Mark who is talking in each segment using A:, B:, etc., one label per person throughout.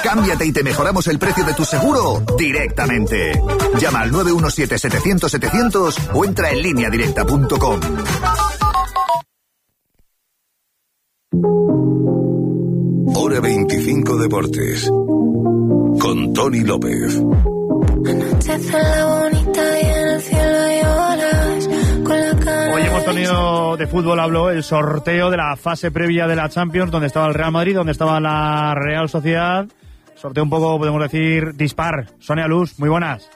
A: Cámbiate y te mejoramos el precio de tu seguro directamente. Llama al 917-700-700 o entra en lineadirecta.com.
B: Hora 25 Deportes con Tony López.
C: Hoy hemos tenido de fútbol, habló el sorteo de la fase previa de la Champions, donde estaba el Real Madrid, donde estaba la Real Sociedad. Sorteo un poco, podemos decir, dispar. Sonia Luz, muy buenas.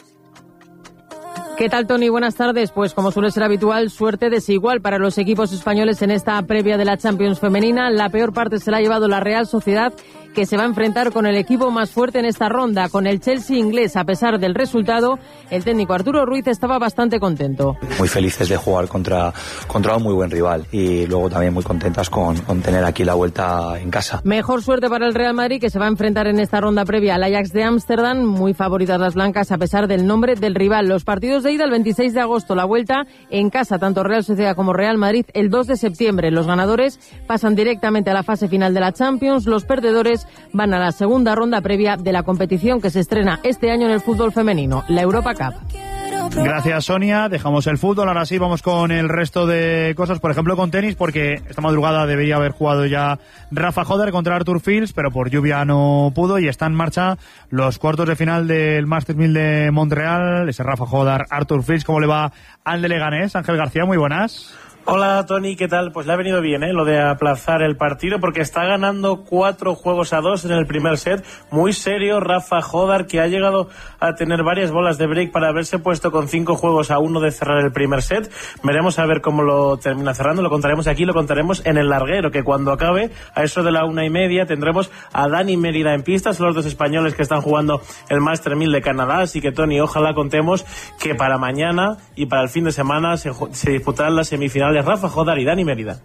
D: ¿Qué tal, Tony? Buenas tardes. Pues como suele ser habitual, suerte desigual para los equipos españoles en esta previa de la Champions femenina. La peor parte se la ha llevado la Real Sociedad, que se va a enfrentar con el equipo más fuerte en esta ronda, con el Chelsea inglés. A pesar del resultado, el técnico Arturo Ruiz estaba bastante contento.
E: Muy felices de jugar contra un muy buen rival y luego también muy contentas con tener aquí la vuelta en casa.
D: Mejor suerte para el Real Madrid, que se va a enfrentar en esta ronda previa al Ajax de Ámsterdam. Muy favoritas las blancas a pesar del nombre del rival. Los partidos de ida el 26 de agosto, la vuelta en casa, tanto Real Sociedad como Real Madrid el 2 de septiembre. Los ganadores pasan directamente a la fase final de la Champions. Los perdedores van a la segunda ronda previa de la competición que se estrena este año en el fútbol femenino, la Europa Cup.
C: Gracias, Sonia. Dejamos el fútbol, ahora sí vamos con el resto de cosas, por ejemplo con tenis, porque esta madrugada debería haber jugado ya Rafa Hodder contra Arthur Fils, pero por lluvia no pudo, y está en marcha los cuartos de final del Masters 1000 de Montreal. Ese Rafa Hodder, Arthur Fils. ¿Cómo le va al de Leganés? Ángel García, muy buenas.
F: Hola, Tony, ¿qué tal? Pues le ha venido bien, lo de aplazar el partido, porque está ganando 4-2 en el primer set. Muy serio Rafa Hodder, que ha llegado a tener varias bolas de break para haberse puesto con 5-1 de cerrar el primer set. Veremos a ver cómo lo termina cerrando. Lo contaremos aquí, lo contaremos en el larguero, que cuando acabe, a eso de la 1:30, tendremos a Dani Mérida en pista. Son los dos españoles que están jugando el Master 1000 de Canadá. Así que, Tony, ojalá contemos que para mañana y para el fin de semana se disputarán las semifinales Rafa Hodder y Dani Mérida.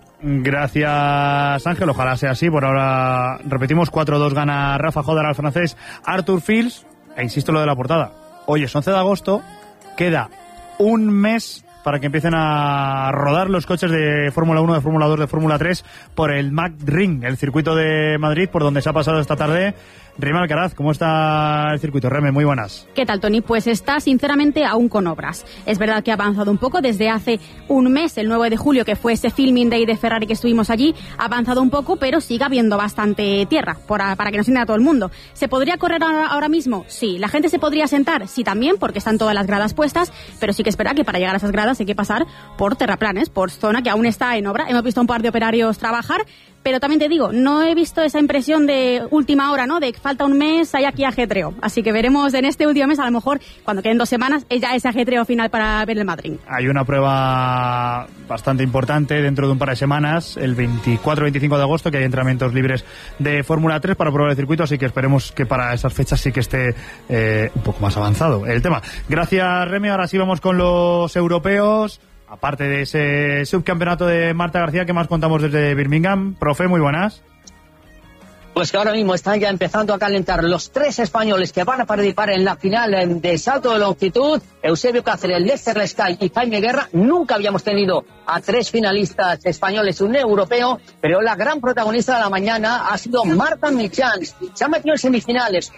C: Gracias, Ángel, ojalá sea así. Por ahora, repetimos, 4-2 gana Rafa Hodder al francés Arthur Fils. E insisto lo de la portada, hoy es 11 de agosto, queda un mes para que empiecen a rodar los coches de Fórmula 1, de Fórmula 2, de Fórmula 3 por el McRing, el circuito de Madrid, por donde se ha pasado esta tarde Rime Alcaraz. ¿Cómo está el circuito? Reme, muy buenas.
G: ¿Qué tal, Tony? Pues está sinceramente aún con obras. Es verdad que ha avanzado un poco desde hace un mes, el 9 de julio, que fue ese filming day de Ferrari que estuvimos allí. Ha avanzado un poco, pero sigue habiendo bastante tierra para que nos entienda todo el mundo. ¿Se podría correr ahora mismo? Sí. ¿La gente se podría sentar? Sí, también, porque están todas las gradas puestas, pero sí que es verdad que para llegar a esas gradas hay que pasar por terraplanes, por zona que aún está en obra. Hemos visto a un par de operarios trabajar, pero también te digo, no he visto esa impresión de última hora, ¿no? De que falta un mes, hay aquí ajetreo. Así que veremos en este último mes, a lo mejor, cuando queden 2 semanas, ya ese ajetreo final para ver el Madrid.
C: Hay una prueba bastante importante dentro de un par de semanas, el 24-25 de agosto, que hay entrenamientos libres de Fórmula 3 para probar el circuito, así que esperemos que para esas fechas sí que esté un poco más avanzado el tema. Gracias, Remy. Ahora sí vamos con los europeos. Aparte de ese subcampeonato de Marta García, ¿qué más contamos desde Birmingham? Profe, muy buenas.
H: Pues que ahora mismo están ya empezando a calentar los 3 españoles que van a participar en la final de salto de longitud. Eusebio Cáceres, Lester Lescay y Jaime Guerra. Nunca habíamos tenido a 3 finalistas españoles, un europeo, pero la gran protagonista de la mañana ha sido Marta Michans. Se ha metido en semifinales,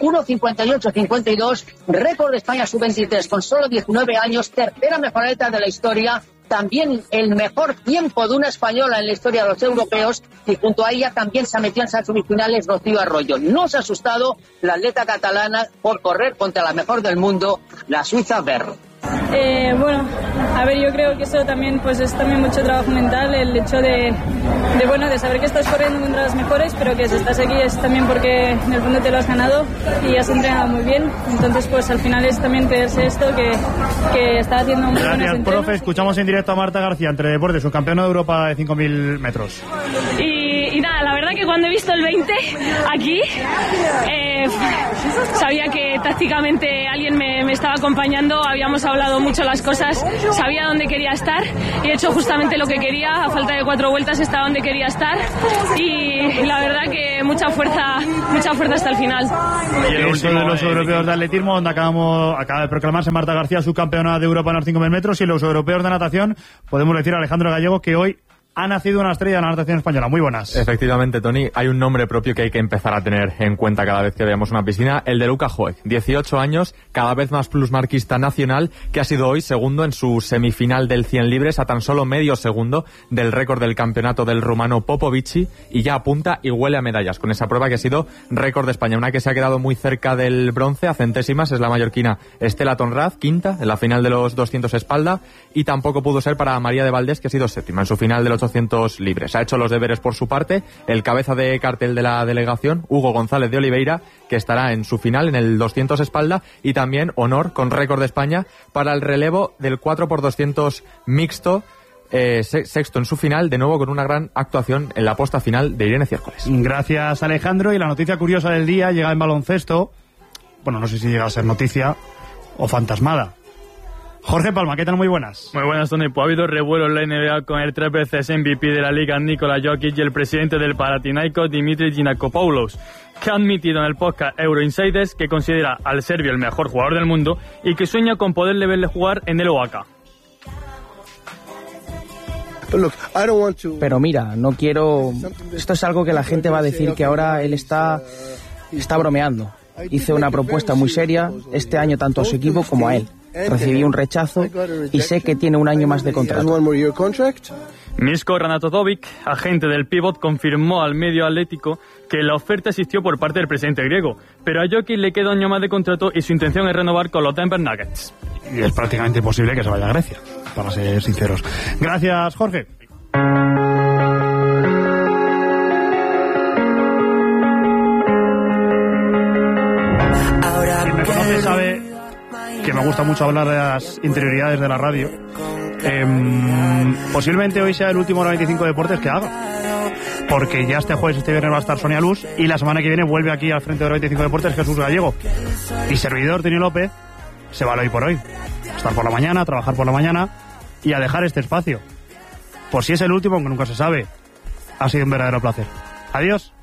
H: 1.58-52, récord de España sub-23 con solo 19 años, tercera mejor atleta de la historia. También el mejor tiempo de una española en la historia de los europeos, y junto a ella también se ha metido en esas semifinales Rocío Arroyo. No se ha asustado la atleta catalana por correr contra la mejor del mundo, la suiza Berro.
I: Bueno, a ver, yo creo que eso también pues es también mucho trabajo mental, el hecho de saber que estás corriendo contra las mejores, pero que si estás aquí es también porque en el fondo te lo has ganado y has entrenado muy bien. Entonces pues al final es también creerse esto que está haciendo muy buenos entrenos.
C: Gracias, profe. Escuchamos en directo a Marta García, entre deportes, subcampeona de Europa de 5.000 metros.
I: Y nada, la verdad que cuando he visto el 20 aquí, sabía que tácticamente alguien me estaba acompañando, habíamos hablado mucho las cosas, sabía dónde quería estar y he hecho justamente lo que quería. A falta de 4 vueltas estaba donde quería estar y la verdad que mucha fuerza hasta el final.
C: Y el último de los europeos de atletismo, donde acaba de proclamarse Marta García subcampeona de Europa en los 5.000 metros, y los europeos de natación, podemos decir, Alejandro Gallego, que hoy ha nacido una estrella en la natación española. Muy buenas.
J: Efectivamente, Tony, hay un nombre propio que hay que empezar a tener en cuenta cada vez que veamos una piscina, el de Luka Joek, 18 años, cada vez más plusmarquista nacional, que ha sido hoy segundo en su semifinal del 100 libres, a tan solo medio segundo del récord del campeonato del rumano Popovici, y ya apunta y huele a medallas con esa prueba que ha sido récord de España. Una que se ha quedado muy cerca del bronce, a centésimas, es la mallorquina Estela Tonraz, quinta en la final de los 200 espalda, y tampoco pudo ser para María de Valdés, que ha sido séptima en su final de los 800 libres. Ha hecho los deberes por su parte el cabeza de cartel de la delegación, Hugo González de Oliveira, que estará en su final en el 200 espalda, y también honor con récord de España para el relevo del 4x200 mixto, sexto en su final, de nuevo con una gran actuación en la posta final de Irene Ciércoles.
C: Gracias, Alejandro. Y la noticia curiosa del día llega en baloncesto. Bueno, no sé si llega a ser noticia o fantasmada. Jorge Palma, ¿qué tal? Muy buenas.
K: Muy buenas, Tony. Pues ha habido revuelo en la NBA con el 3 veces MVP de la liga, Nikola Jokic, y el presidente del Panathinaikos, Dimitri Ginakopoulos, que ha admitido en el podcast Euro Insiders que considera al serbio el mejor jugador del mundo y que sueña con poderle verle jugar en el OAK.
L: Pero mira, no quiero... Esto es algo que la gente va a decir que ahora él está bromeando. Hice una propuesta muy seria este año tanto a su equipo como a él. Recibí un rechazo y sé que tiene un año más de contrato.
K: Misko Ranatovic, agente del Pivot, confirmó al medio Atlético que la oferta existió por parte del presidente griego, pero a Jokic le queda un año más de contrato y su intención es renovar con los Denver Nuggets.
C: Y es prácticamente imposible que se vaya a Grecia, para ser sinceros. Gracias, Jorge. Quien me conoce sabe que me gusta mucho hablar de las interioridades de la radio. Posiblemente hoy sea el último Hora 25 Deportes que haga, porque ya este jueves, este viernes va a estar Sonia Luz, y la semana que viene vuelve aquí al frente de Hora 25 Deportes Jesús Gallego, y servidor Tony López se va al hoy por hoy, a estar por la mañana, a trabajar por la mañana y a dejar este espacio. Por si es el último, aunque nunca se sabe, ha sido un verdadero placer. Adiós.